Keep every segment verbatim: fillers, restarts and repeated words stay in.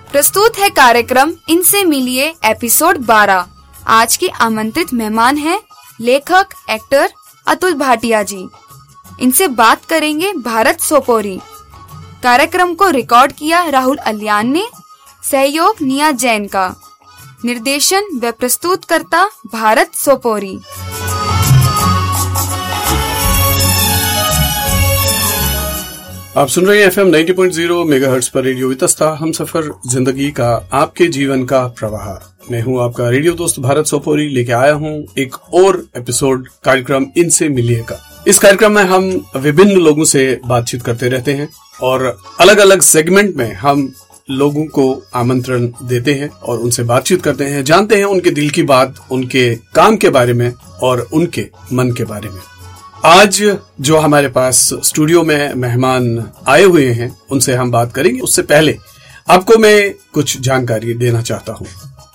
प्रस्तुत है कार्यक्रम इनसे मिलिए एपिसोड बारह। आज के आमंत्रित मेहमान हैं लेखक एक्टर अतुल भाटिया जी। इनसे बात करेंगे भारत सोपोरी। कार्यक्रम को रिकॉर्ड किया राहुल अलियान ने, सहयोग निया जैन का, निर्देशन व प्रस्तुतकर्ता भारत सोपोरी। आप सुन रहे हैं F M ninety point zero megahertz पर रेडियो वितस्ता, हम सफर जिंदगी का, आपके जीवन का प्रवाह। मैं हूं आपका रेडियो दोस्त भारत सोपोरी, लेके आया हूं एक और एपिसोड कार्यक्रम इनसे मिलिए का। इस कार्यक्रम में हम विभिन्न लोगों से बातचीत करते रहते हैं और अलग अलग सेगमेंट में हम लोगों को आमंत्रण देते हैं और उनसे बातचीत करते हैं, जानते हैं उनके दिल की बात, उनके काम के बारे में और उनके मन के बारे में। आज जो हमारे पास स्टूडियो में मेहमान आए हुए हैं उनसे हम बात करेंगे। उससे पहले आपको मैं कुछ जानकारी देना चाहता हूं।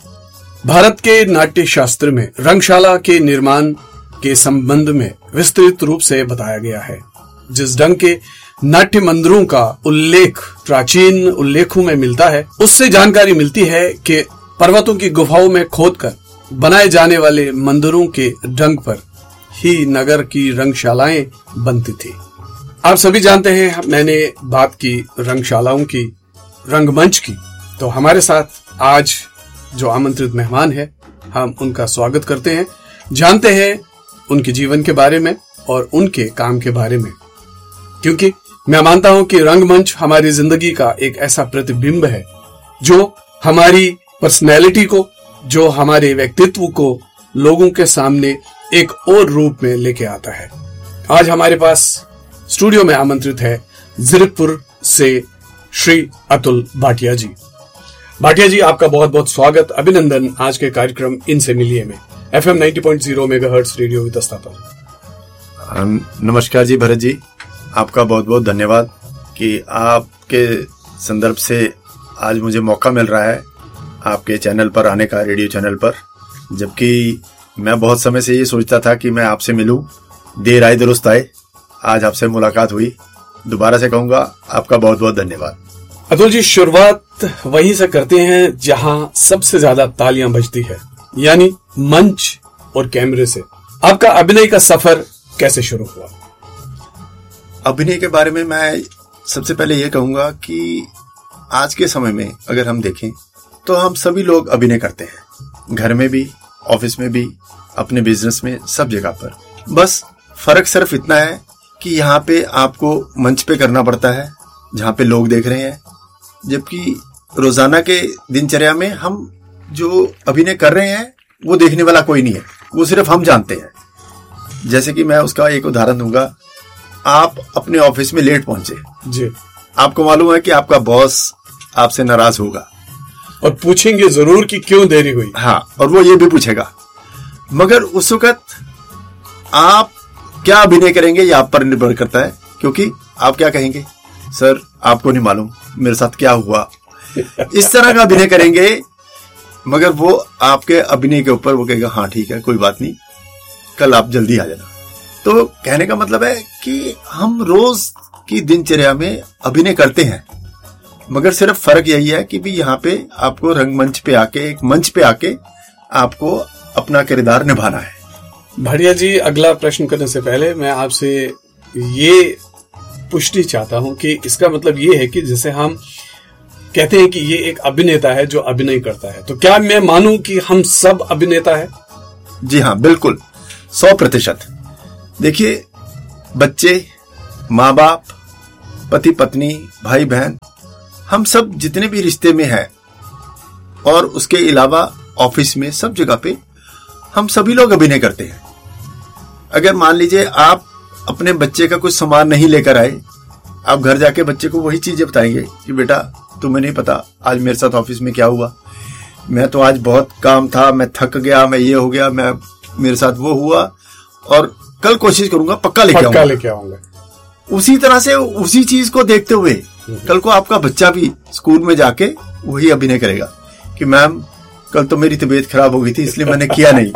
भारत के नाट्य शास्त्र में रंगशाला के निर्माण के संबंध में विस्तृत रूप से बताया गया है। जिस ढंग के नाट्य मंदिरों का उल्लेख प्राचीन उल्लेखों में मिलता है, उससे जानकारी मिलती है कि पर्वतों की गुफाओं में खोदकर बनाए जाने वाले मंदिरों के ढंग पर ही नगर की रंगशालाएं बनती थी। आप सभी जानते हैं, मैंने बात की रंगशालाओं की, रंगमंच की। तो हमारे साथ आज जो आमंत्रित मेहमान है, हम उनका स्वागत करते हैं, जानते हैं उनके जीवन के बारे में और उनके काम के बारे में। क्योंकि मैं मानता हूं कि रंगमंच हमारी जिंदगी का एक ऐसा प्रतिबिंब है जो हमारी पर्सनैलिटी को, जो हमारे व्यक्तित्व को लोगों के सामने एक और रूप में लेके आता है। आज हमारे पास स्टूडियो में आमंत्रित है जीरकपुर से श्री अतुल भाटिया जी। भाटिया जी, आपका बहुत बहुत स्वागत, अभिनंदन आज के कार्यक्रम इनसे मिलिए में F M ninety point zero megahertz radio Vitasta पर। नमस्कार जी भरत जी, आपका बहुत बहुत धन्यवाद कि आपके संदर्भ से आज मुझे मौका मिल रहा है आपके चैनल पर आने का, रेडियो चैनल पर। जबकि मैं बहुत समय से ये सोचता था कि मैं आपसे मिलूं, देर आए दुरुस्त आए, आज आपसे मुलाकात हुई। दोबारा से कहूंगा आपका बहुत बहुत धन्यवाद। अतुल जी, शुरुआत वहीं से करते हैं जहां सबसे ज्यादा तालियां बजती है, यानी मंच और कैमरे से। आपका अभिनय का सफर कैसे शुरू हुआ? अभिनय के बारे में मैं सबसे पहले ये कहूंगा कि आज के समय में अगर हम देखें तो हम सभी लोग अभिनय करते हैं, घर में भी, ऑफिस में भी, अपने बिजनेस में, सब जगह पर। बस फर्क सिर्फ इतना है कि यहाँ पे आपको मंच पे करना पड़ता है जहाँ पे लोग देख रहे हैं, जबकि रोजाना के दिनचर्या में हम जो अभिनय कर रहे हैं वो देखने वाला कोई नहीं है, वो सिर्फ हम जानते हैं। जैसे कि मैं उसका एक उदाहरण दूंगा। आप अपने ऑफिस में लेट पहुंचे जी, आपको मालूम है कि आपका बॉस आपसे नाराज होगा और पूछेंगे जरूर कि क्यों देरी हुई। हाँ, और वो ये भी पूछेगा, मगर उस वक्त आप क्या अभिनय करेंगे ये आप पर निर्भर करता है। क्योंकि आप क्या कहेंगे, सर आपको नहीं मालूम मेरे साथ क्या हुआ, इस तरह का अभिनय करेंगे। मगर वो आपके अभिनय के ऊपर वो कहेगा हाँ ठीक है, कोई बात नहीं, कल आप जल्दी आ जाना। तो कहने का मतलब है कि हम रोज की दिनचर्या में अभिनय करते हैं, मगर सिर्फ फर्क यही है कि भी यहाँ पे आपको रंगमंच पे आके, एक मंच पे आके आपको अपना किरदार निभाना है। भाटिया जी, अगला प्रश्न करने से पहले मैं आपसे ये पुष्टि चाहता हूं कि इसका मतलब ये है कि जैसे हम कहते हैं कि ये एक अभिनेता है जो अभिनय करता है, तो क्या मैं मानूं कि हम सब अभिनेता है? जी हाँ, बिल्कुल, सौ प्रतिशत। देखिए, बच्चे, माँ बाप, पति पत्नी, भाई बहन, हम सब जितने भी रिश्ते में हैं और उसके अलावा ऑफिस में, सब जगह पे हम सभी लोग अभिनय करते हैं। अगर मान लीजिए आप अपने बच्चे का कुछ सामान नहीं लेकर आए, आप घर जाके बच्चे को वही चीजें बताएंगे कि बेटा तुम्हें नहीं पता आज मेरे साथ ऑफिस में क्या हुआ, मैं तो आज बहुत काम था, मैं थक गया, मैं ये हो गया, मैं मेरे साथ वो हुआ, और कल कोशिश करूंगा पक्का लेके आऊंगा लेके आऊंगा उसी तरह से उसी चीज को देखते हुए कल को आपका बच्चा भी स्कूल में जाके वही अभिनय करेगा कि मैम कल तो मेरी तबीयत खराब हो गई थी इसलिए मैंने किया नहीं।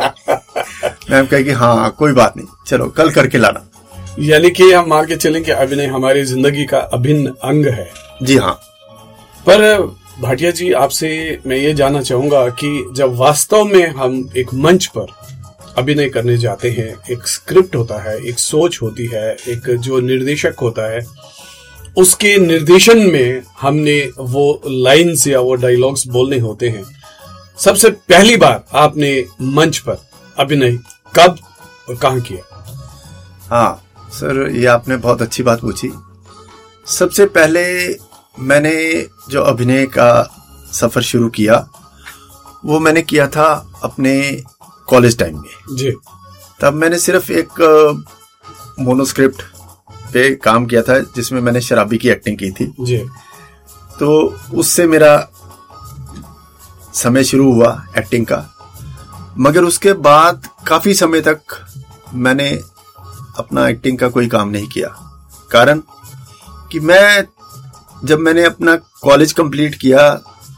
मैम कहेगी हाँ कोई बात नहीं, चलो कल करके लाना। यानी कि हम मान के चलें कि अभिनय हमारी जिंदगी का अभिन्न अंग है। जी हाँ। पर भाटिया जी, आपसे मैं ये जानना चाहूंगा कि जब वास्तव में हम एक मंच पर अभिनय करने जाते हैं, एक स्क्रिप्ट होता है, एक सोच होती है, एक जो निर्देशक होता है, उसके निर्देशन में हमने वो लाइन्स या वो डायलॉग्स बोलने होते हैं। सबसे पहली बार आपने मंच पर अभिनय कब और कहां किया? हाँ सर, ये आपने बहुत अच्छी बात पूछी। सबसे पहले मैंने जो अभिनय का सफर शुरू किया वो मैंने किया था अपने कॉलेज टाइम में जी। तब मैंने सिर्फ एक मोनोस्क्रिप्ट पे काम किया था जिसमें मैंने शराबी की एक्टिंग की थी जी। तो उससे मेरा समय शुरू हुआ एक्टिंग का। मगर उसके बाद काफी समय तक मैंने अपना एक्टिंग का कोई काम नहीं किया। कारण कि मैं जब मैंने अपना कॉलेज कंप्लीट किया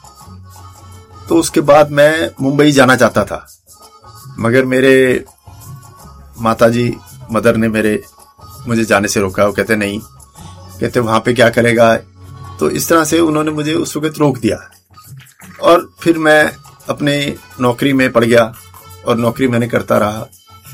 तो उसके बाद मैं मुंबई जाना चाहता था, मगर मेरे माताजी मदर ने मेरे मुझे जाने से रोका। वो कहते नहीं, कहते वहां पे क्या करेगा। तो इस तरह से उन्होंने मुझे उस वक्त रोक दिया और फिर मैं अपने नौकरी में पड़ गया और नौकरी मैंने करता रहा।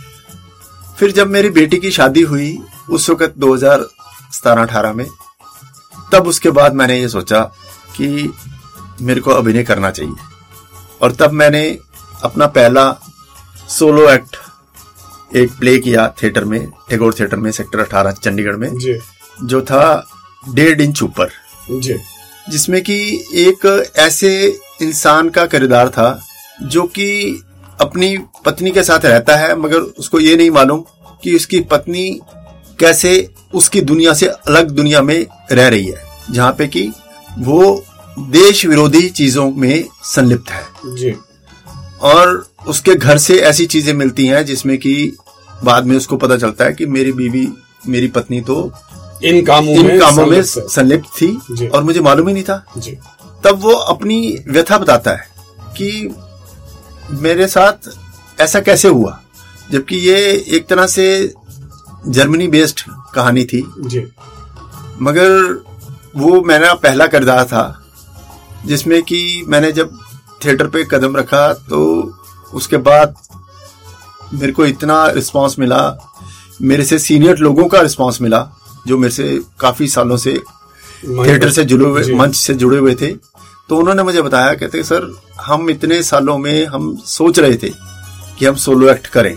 फिर जब मेरी बेटी की शादी हुई उस वक्त दो हज़ार सत्रह अठारह में, तब उसके बाद मैंने ये सोचा कि मेरे को अभिनय करना चाहिए और तब मैंने अपना पहला सोलो एक्ट एक प्ले किया थिएटर में, टैगोर थिएटर में, सेक्टर अठारह चंडीगढ़ में जी। जो था डेढ़ इंच ऊपर जी। जिसमें कि एक ऐसे इंसान का किरदार था जो कि अपनी पत्नी के साथ रहता है, मगर उसको ये नहीं मालूम कि उसकी पत्नी कैसे उसकी दुनिया से अलग दुनिया में रह रही है, जहां पे कि वो देश विरोधी चीजों में संलिप्त है जी। और उसके घर से ऐसी चीजें मिलती हैं जिसमें कि बाद में उसको पता चलता है कि मेरी बीवी, मेरी पत्नी तो इन कामों इन में कामों में संलिप्त थी और मुझे मालूम ही नहीं था जी। तब वो अपनी व्यथा बताता है कि मेरे साथ ऐसा कैसे हुआ, जबकि ये एक तरह से जर्मनी बेस्ड कहानी थी जी। मगर वो मेरा पहला किरदार था जिसमें कि मैंने जब थिएटर पे कदम रखा तो उसके बाद मेरे को इतना रिस्पांस मिला, मेरे से सीनियर लोगों का रिस्पांस मिला जो मेरे से काफी सालों से थिएटर से जुड़े हुए, मंच से जुड़े हुए थे। तो उन्होंने मुझे बताया, कहते सर हम इतने सालों में हम सोच रहे थे कि हम सोलो एक्ट करें,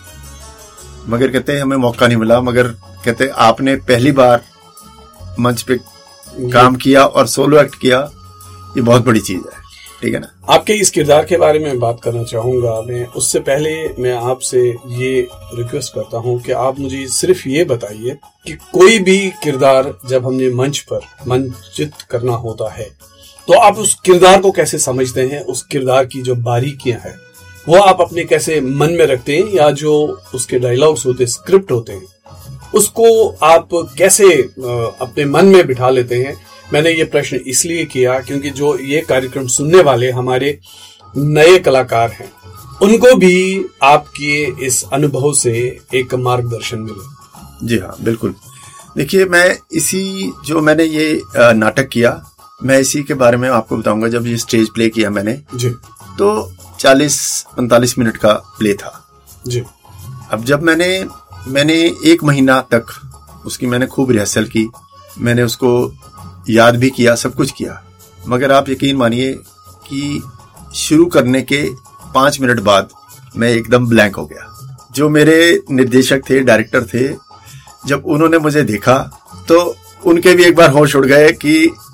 मगर कहते हमें मौका नहीं मिला। मगर कहते आपने पहली बार मंच पे काम किया और सोलो एक्ट किया, ये बहुत बड़ी चीज है, ठीक है ना। आपके इस किरदार के बारे में बात करना चाहूंगा मैं। उससे पहले मैं आपसे ये रिक्वेस्ट करता हूं कि आप मुझे सिर्फ ये बताइए कि कोई भी किरदार जब हमने मंच पर मंचित करना होता है तो आप उस किरदार को कैसे समझते हैं, उस किरदार की जो बारीकियां हैं वो आप अपने कैसे मन में रखते हैं, या जो उसके डायलॉग्स होते हैं, स्क्रिप्ट होते हैं, उसको आप कैसे अपने मन में बिठा लेते हैं। मैंने ये प्रश्न इसलिए किया क्योंकि जो ये कार्यक्रम सुनने वाले हमारे नए कलाकार हैं उनको भी आपके इस अनुभव से एक मार्गदर्शन मिले। जी हाँ, बिल्कुल। देखिए, मैं इसी जो मैंने ये नाटक किया, मैं इसी के बारे में आपको बताऊंगा। जब ये स्टेज प्ले किया मैंने जी, तो चालीस पैंतालीस मिनट का प्ले था जी। अब जब मैंने मैंने एक महीना तक उसकी मैंने खूब रिहर्सल की, मैंने उसको याद भी किया, सब कुछ किया, मगर आप यकीन मानिए कि शुरू करने के पांच मिनट बाद मैं एकदम ब्लैंक हो गया। जो मेरे निर्देशक थे, डायरेक्टर थे, जब उन्होंने मुझे देखा तो उनके भी एक बार होश उड़ गए कि